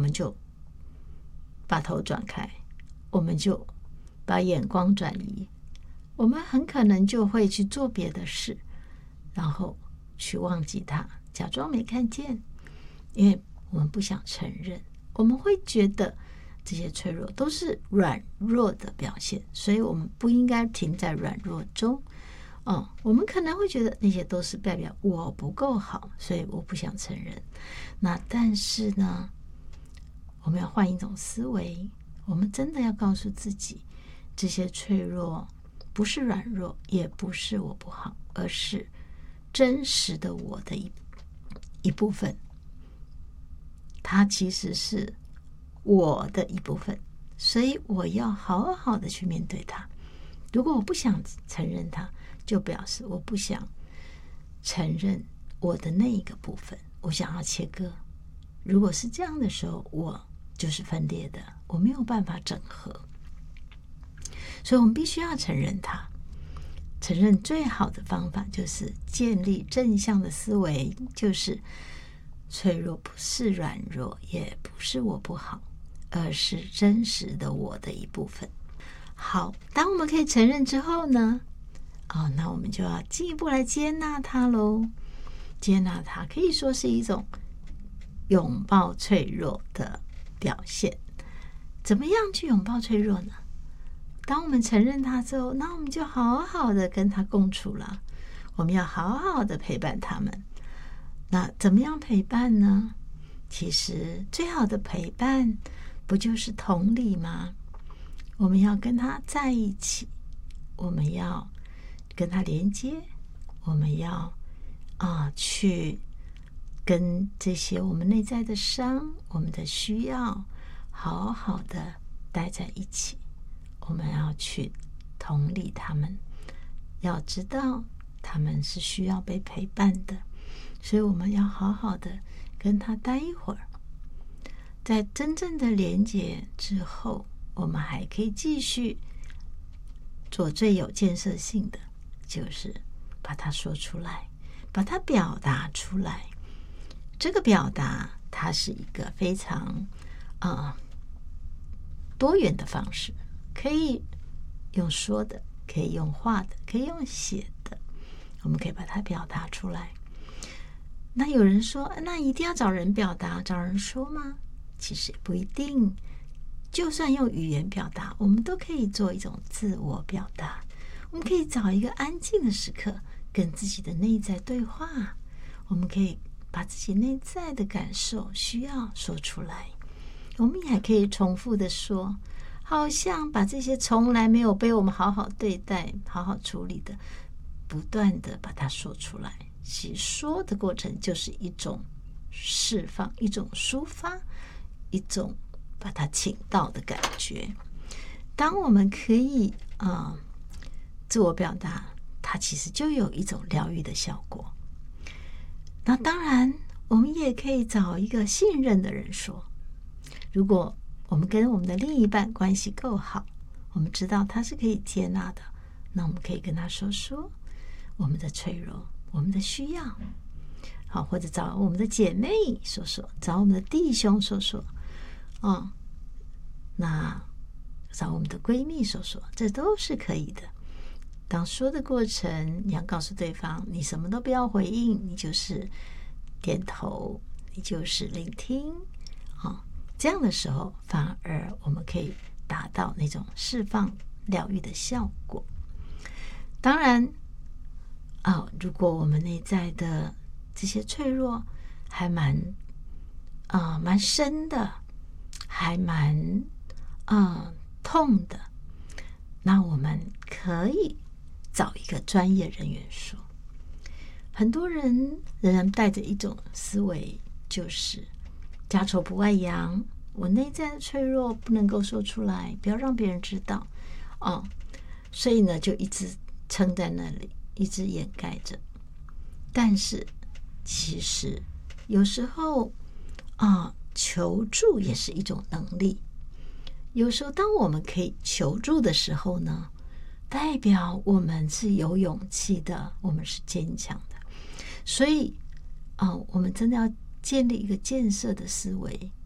们就把头转开，我们就把眼光转移，我们很可能就会去做别的事，然后去忘记它，假装没看见，因为我们不想承认，我们会觉得这些脆弱都是软弱的表现，所以我们不应该停在软弱中。我们可能会觉得那些都是代表我不够好，所以我不想承认。那但是呢，我们要换一种思维，我们真的要告诉自己，这些脆弱不是软弱，也不是我不好，而是真实的我的一部分，它其实是我的一部分，所以我要好好的去面对它。如果我不想承认它，就表示我不想承认我的那一个部分，我想要切割。如果是这样的时候，我就是分裂的，我没有办法整合。所以我们必须要承认它。承认最好的方法就是建立正向的思维，就是脆弱不是软弱，也不是我不好，而是真实的我的一部分。好，当我们可以承认之后呢，那我们就要进一步来接纳它咯。接纳它可以说是一种拥抱脆弱的表现。怎么样去拥抱脆弱呢？当我们承认它之后，那我们就好好的跟它共处了。我们要好好的陪伴他们。那怎么样陪伴呢？其实最好的陪伴不就是同理吗？我们要跟他在一起，我们要跟他连接，我们要去跟这些我们内在的伤，我们的需要好好的待在一起。我们要去同理他们，要知道他们是需要被陪伴的，所以我们要好好的跟他待一会儿。在真正的连结之后，我们还可以继续做最有建设性的，就是把它说出来，把它表达出来。这个表达它是一个非常多元的方式，可以用说的，可以用画的，可以用写的，我们可以把它表达出来。那有人说，那一定要找人表达，找人说吗？其实也不一定，就算用语言表达，我们都可以做一种自我表达。我们可以找一个安静的时刻，跟自己的内在对话。我们可以把自己内在的感受、需要说出来。我们也可以重复的说，好像把这些从来没有被我们好好对待、好好处理的，不断的把它说出来。其实说的过程就是一种释放，一种抒发，一种把它请到的感觉。当我们可以自我表达，它其实就有一种疗愈的效果。那当然我们也可以找一个信任的人说，如果我们跟我们的另一半关系够好，我们知道他是可以接纳的，那我们可以跟他说说我们的脆弱，我们的需要，好，或者找我们的姐妹说说，找我们的弟兄说说，那找我们的闺蜜说说，这都是可以的。当说的过程，你要告诉对方，你什么都不要回应，你就是点头，你就是聆听，这样的时候，反而我们可以达到那种释放、疗愈的效果。当然，如果我们内在的这些脆弱还蛮深的，还蛮痛的，那我们可以找一个专业人员说。很多人仍然带着一种思维，就是家丑不外扬，我内在的脆弱不能够说出来，不要让别人知道所以呢就一直撑在那里，一直掩盖着。但是其实有时候求助也是一种能力。有时候当我们可以求助的时候呢，代表我们是有勇气的，我们是坚强的。所以我们真的要建立一个建设的思维，